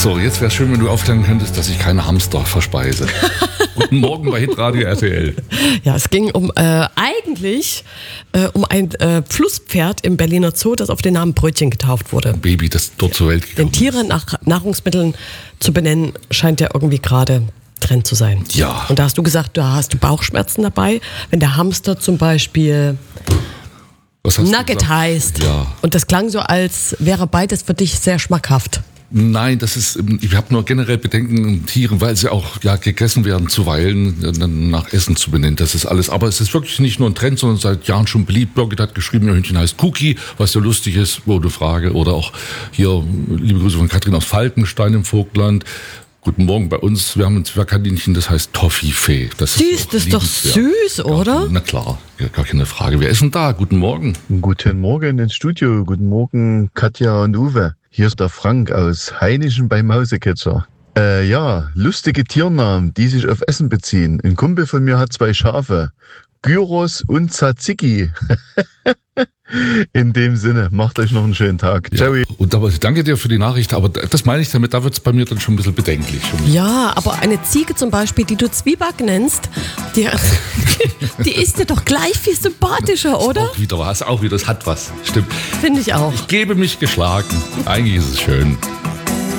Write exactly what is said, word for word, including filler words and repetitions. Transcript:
So, jetzt wäre es schön, wenn du aufklären könntest, dass ich keine Hamster verspeise. Guten Morgen bei Hitradio R T L. Ja, es ging um äh, eigentlich äh, um ein äh, Flusspferd im Berliner Zoo, das auf den Namen Brötchen getauft wurde. Ein Baby, das dort zur Welt gekommen Denn Tiere nach Nahrungsmitteln zu benennen, scheint ja irgendwie gerade Trend zu sein. Ja. Und da hast du gesagt, da hast du Bauchschmerzen dabei, wenn der Hamster zum Beispiel Was hast du Nugget gesagt? heißt. Ja. Und das klang so, als wäre beides für dich sehr schmackhaft. Nein, das ist, ich habe nur generell Bedenken an Tieren, weil sie auch ja gegessen werden zuweilen, dann nach Essen zu benennen. Das ist alles. Aber es ist wirklich nicht nur ein Trend, sondern seit Jahren schon beliebt. Birgit hat geschrieben, ihr Hündchen heißt Cookie, was ja lustig ist, wurde Frage. Oder auch hier, liebe Grüße von Katrin aus Falkenstein im Vogtland. Guten Morgen bei uns. Wir haben ein Zwergkaninchen, das heißt Toffifee. Das Süß, das ist doch süß, oder? Na klar, gar keine Frage. Wer ist denn da? Guten Morgen. Guten Morgen ins Studio. Guten Morgen, Katja und Uwe. Hier ist der Frank aus Heinichen bei Mauseketzer. Äh, ja, lustige Tiernamen, die sich auf Essen beziehen. Ein Kumpel von mir hat zwei Schafe. Gyros und Tzatziki. In dem Sinne, macht euch noch einen schönen Tag. Ja, Ciao. und aber danke dir für die Nachricht, aber das meine ich damit, da wird es bei mir dann schon ein bisschen bedenklich. Ja, aber eine Ziege zum Beispiel, die du Zwieback nennst, die, die ist dir doch gleich viel sympathischer, oder? Auch wieder was, auch wieder, das hat was. Stimmt. Finde ich auch. Ich gebe mich geschlagen. Eigentlich ist es schön.